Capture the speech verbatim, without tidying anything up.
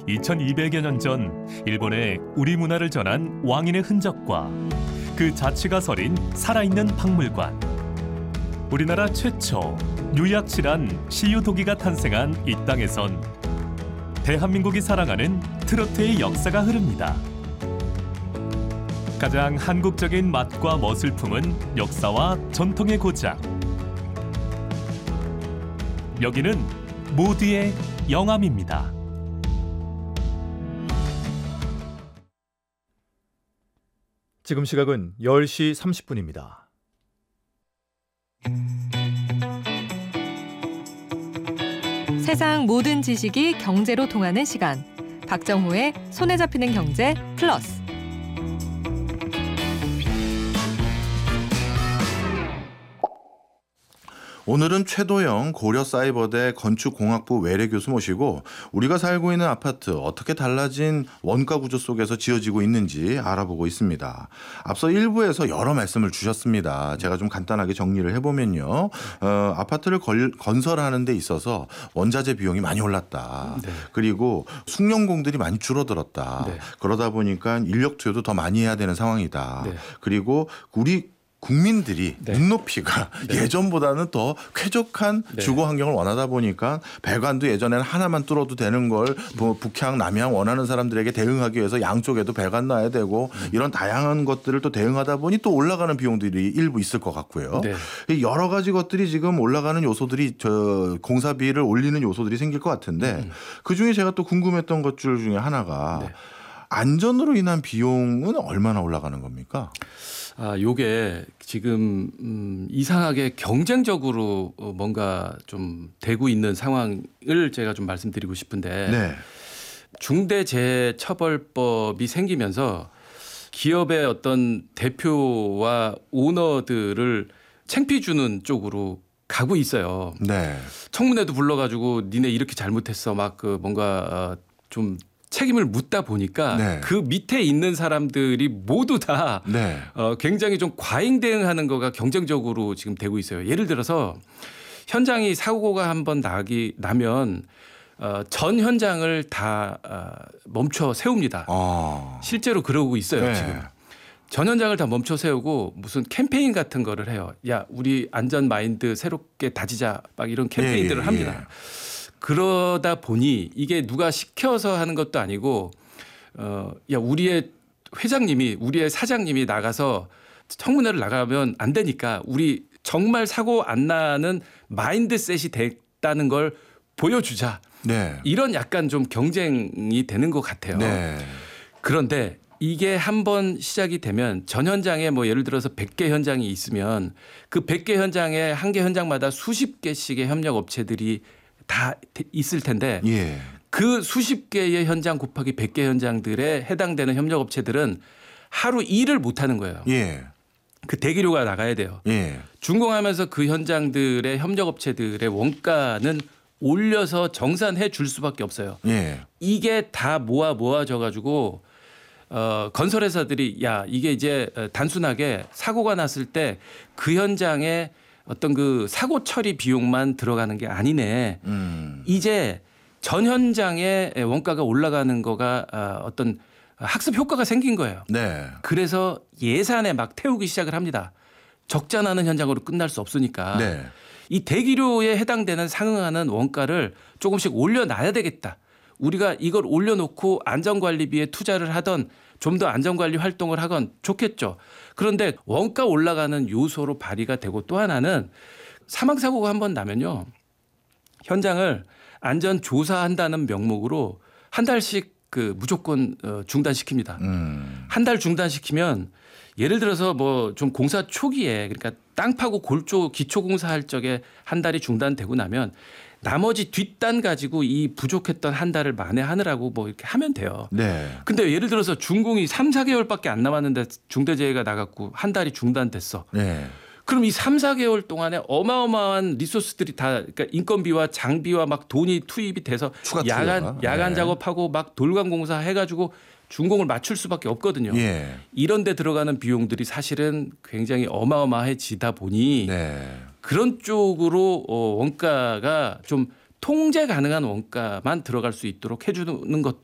이천이백여 년 전 일본에 우리 문화를 전한 왕인의 흔적과 그 자취가 서린 살아있는 박물관. 우리나라 최초 유약실한 시유도기가 탄생한 이 땅에선 대한민국이 사랑하는 트로트의 역사가 흐릅니다. 가장 한국적인 맛과 멋을 품은 역사와 전통의 고장. 여기는 모두의 영암입니다. 지금 시각은 열 시 삼십 분입니다. 세상 모든 지식이 경제로 통하는 시간. 박정호의 손에 잡히는 경제 플러스. 오늘은 최도영 고려사이버대 건축공학부 외래 교수 모시고 우리가 살고 있는 아파트 어떻게 달라진 원가 구조 속에서 지어지고 있는지 알아보고 있습니다. 앞서 일 부에서 여러 말씀을 주셨습니다. 제가 좀 간단하게 정리를 해보면요. 어, 아파트를 걸, 건설하는 데 있어서 원자재 비용이 많이 올랐다. 네. 그리고 숙련공들이 많이 줄어들었다. 네. 그러다 보니까 인력 투여도 더 많이 해야 되는 상황이다. 네. 그리고 우리 국민들이 네. 눈높이가 네. 예전보다는 더 쾌적한 네. 주거 환경을 원하다 보니까 배관도 예전에는 하나만 뚫어도 되는 걸 뭐 북향, 남향 원하는 사람들에게 대응하기 위해서 양쪽에도 배관 놔야 되고 음. 이런 다양한 것들을 또 대응하다 보니 또 올라가는 비용들이 일부 있을 것 같고요. 네. 여러 가지 것들이 지금 올라가는 요소들이 저 공사비를 올리는 요소들이 생길 것 같은데 음. 그중에 제가 또 궁금했던 것들 중에 하나가 네. 안전으로 인한 비용은 얼마나 올라가는 겁니까? 아, 요게 지금 음, 이상하게 경쟁적으로 뭔가 좀 되고 있는 상황을 제가 좀 말씀드리고 싶은데 네. 중대재해처벌법이 생기면서 기업의 어떤 대표와 오너들을 창피 주는 쪽으로 가고 있어요. 네. 청문회도 불러가지고 니네 이렇게 잘못했어 막 그 뭔가 좀 책임을 묻다 보니까 네. 그 밑에 있는 사람들이 모두 다 네. 어, 굉장히 좀 과잉 대응하는 거가 경쟁적으로 지금 되고 있어요. 예를 들어서 현장이 사고가 한번 나기 나면 어, 전 현장을 다 어, 멈춰 세웁니다. 아. 실제로 그러고 있어요. 네. 지금. 전 현장을 다 멈춰 세우고 무슨 캠페인 같은 거를 해요. 야, 우리 안전 마인드 새롭게 다지자 막 이런 캠페인들을 예, 예, 합니다. 예. 그러다 보니 이게 누가 시켜서 하는 것도 아니고 어, 야 우리의 회장님이 우리의 사장님이 나가서 청문회를 나가면 안 되니까 우리 정말 사고 안 나는 마인드셋이 됐다는 걸 보여주자. 네. 이런 약간 좀 경쟁이 되는 것 같아요. 네. 그런데 이게 한번 시작이 되면 전 현장에 뭐 예를 들어서 백 개 현장이 있으면 그 백 개 현장에 한 개 현장마다 수십 개씩의 협력 업체들이 다 있을 텐데 예. 그 수십 개의 현장 곱하기 백 개 현장들에 해당되는 협력업체들은 하루 일을 못 하는 거예요. 예. 그 대기료가 나가야 돼요. 예. 준공하면서 그 현장들의 협력업체들의 원가는 올려서 정산해 줄 수밖에 없어요. 예. 이게 다 모아 모아져 가지고 어, 건설회사들이 야 이게 이제 단순하게 사고가 났을 때 그 현장에 어떤 그 사고 처리 비용만 들어가는 게 아니네. 음. 이제 전 현장의 원가가 올라가는 거가 어떤 학습 효과가 생긴 거예요. 네. 그래서 예산에 막 태우기 시작을 합니다. 적자 나는 현장으로 끝날 수 없으니까. 네. 이 대기료에 해당되는 상응하는 원가를 조금씩 올려놔야 되겠다. 우리가 이걸 올려놓고 안전관리비에 투자를 하던 좀 더 안전관리 활동을 하건 좋겠죠. 그런데 원가 올라가는 요소로 발휘가 되고 또 하나는 사망사고가 한번 나면요. 현장을 안전조사한다는 명목으로 한 달씩 그 무조건 중단시킵니다. 음. 한 달 중단시키면 예를 들어서 뭐 좀 공사 초기에 그러니까 땅 파고 골조 기초공사할 적에 한 달이 중단되고 나면 나머지 뒷단 가지고 이 부족했던 한 달을 만회하느라고 뭐 이렇게 하면 돼요. 네. 근데 예를 들어서 준공이 삼, 사 개월밖에 안 남았는데 중대재해가 나갔고 한 달이 중단됐어. 네. 그럼 이 삼, 사 개월 동안에 어마어마한 리소스들이 다 그러니까 인건비와 장비와 막 돈이 투입이 돼서 야간 야간 네. 작업하고 막 돌관 공사 해가지고 준공을 맞출 수밖에 없거든요. 예. 이런 데 들어가는 비용들이 사실은 굉장히 어마어마해지다 보니 네. 그런 쪽으로 원가가 좀 통제 가능한 원가만 들어갈 수 있도록 해주는 것도